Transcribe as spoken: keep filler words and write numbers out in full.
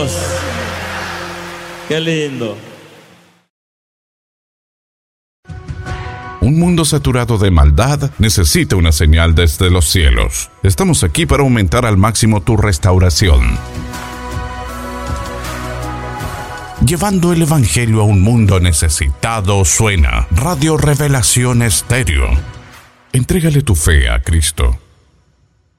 Dios. Qué lindo. Un mundo saturado de maldad necesita una señal desde los cielos. Estamos aquí para aumentar al máximo tu restauración. Llevando el Evangelio a un mundo necesitado suena Radio Revelación Estéreo. Entrégale tu fe a Cristo.